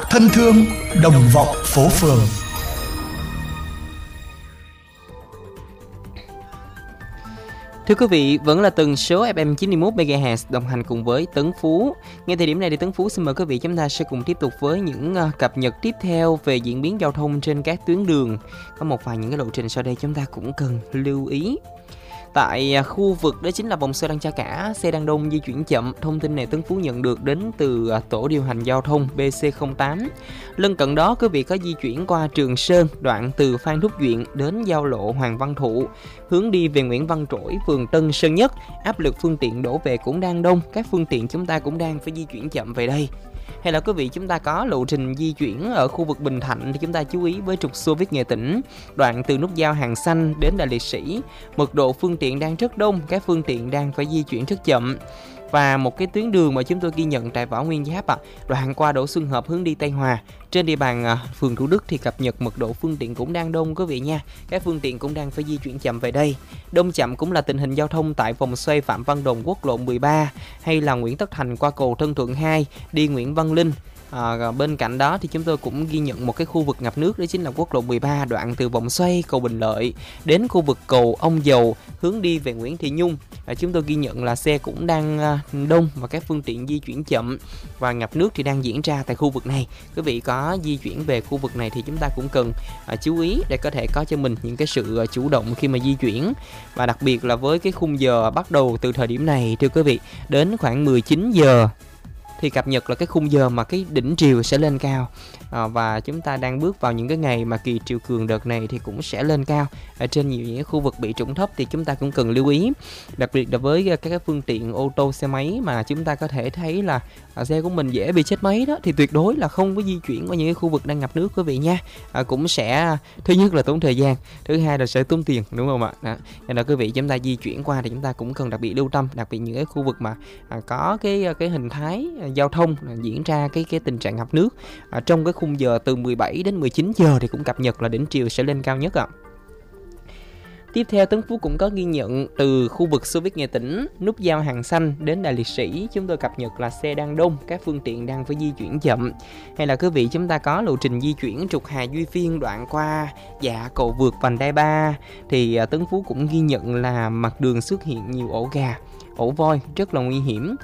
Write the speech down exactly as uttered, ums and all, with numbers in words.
thân thương đồng vọng phố phường. Thưa quý vị, vẫn là tần số ép em chín mươi mốt mê ga héc đồng hành cùng với Tấn Phú. Ngay thời điểm này thì Tấn Phú xin mời quý vị chúng ta sẽ cùng tiếp tục với những uh, cập nhật tiếp theo về diễn biến giao thông trên các tuyến đường. Có một vài những cái lộ trình sau đây chúng ta cũng cần lưu ý. Tại uh, khu vực đó chính là vòng xoay Đăng Cha Cả, xe đang đông di chuyển chậm. Thông tin này Tấn Phú nhận được đến từ uh, tổ điều hành giao thông bê xê không tám. Lân cận đó quý vị có di chuyển qua Trường Sơn, đoạn từ Phan Thúc Duyện đến giao lộ Hoàng Văn Thụ, hướng đi về Nguyễn Văn Trỗi, phường Tân Sơn Nhất. Áp lực phương tiện đổ về cũng đang đông, các phương tiện chúng ta cũng đang phải di chuyển chậm về đây. Hay là quý vị chúng ta có lộ trình di chuyển ở khu vực Bình Thạnh thì chúng ta chú ý với trục Xô Viết Nghệ Tĩnh, đoạn từ nút giao Hàng Xanh đến Đại Liệt Sĩ, mật độ phương tiện đang rất đông, các phương tiện đang phải di chuyển rất chậm. Và một cái tuyến đường mà chúng tôi ghi nhận tại Võ Nguyên Giáp, à, đoạn qua Đỗ Xuân Hợp hướng đi Tây Hòa, trên địa bàn à, phường Thủ Đức thì cập nhật mật độ phương tiện cũng đang đông quý vị nha. Các phương tiện cũng đang phải di chuyển chậm về đây. Đông chậm cũng là tình hình giao thông tại vòng xoay Phạm Văn Đồng quốc lộ mười ba, hay là Nguyễn Tất Thành qua cầu Tân Thuận hai đi Nguyễn Văn Linh. À, bên cạnh đó thì chúng tôi cũng ghi nhận một cái khu vực ngập nước, đó chính là quốc lộ mười ba, đoạn từ vòng xoay cầu Bình Lợi đến khu vực cầu Ông Dầu hướng đi về Nguyễn Thị Nhung. À, chúng tôi ghi nhận là xe cũng đang à, đông và các phương tiện di chuyển chậm, và ngập nước thì đang diễn ra tại khu vực này. Quý vị có di chuyển về khu vực này thì chúng ta cũng cần à, chú ý để có thể có cho mình những cái sự à, chủ động khi mà di chuyển. Và đặc biệt là với cái khung giờ bắt đầu từ thời điểm này thưa quý vị, đến khoảng mười chín giờ thì cập nhật là cái khung giờ mà cái đỉnh triều sẽ lên cao, à, và chúng ta đang bước vào những cái ngày mà kỳ triều cường đợt này thì cũng sẽ lên cao ở trên nhiều những khu vực bị trũng thấp, thì chúng ta cũng cần lưu ý, đặc biệt là với các phương tiện ô tô xe máy mà chúng ta có thể thấy là à, xe của mình dễ bị chết máy đó, thì tuyệt đối là không có di chuyển qua những cái khu vực đang ngập nước quý vị nha. À, cũng sẽ thứ nhất là tốn thời gian, thứ hai là sẽ tốn tiền, đúng không ạ? Đó. Nên là quý vị chúng ta di chuyển qua thì chúng ta cũng cần đặc biệt lưu tâm, đặc biệt những cái khu vực mà à, có cái cái hình thái giao thông diễn ra cái cái tình trạng ngập nước. À, trong cái khung giờ từ mười bảy đến mười chín giờ thì cũng cập nhật là đỉnh triều sẽ lên cao nhất ạ. À. Tiếp theo Tấn Phú cũng có ghi nhận từ khu vực Xô Viết Nghệ Tĩnh, nút giao Hàng Xanh đến Đại Liệt Sĩ, chúng tôi cập nhật là xe đang đông, các phương tiện đang phải di chuyển chậm. Hay là quý vị chúng ta có lộ trình di chuyển trục Hà Duy Phiên đoạn qua Dạ Cầu Vượt Vành Đai ba thì Tấn Phú cũng ghi nhận là mặt đường xuất hiện nhiều ổ gà, ổ voi rất là nguy hiểm.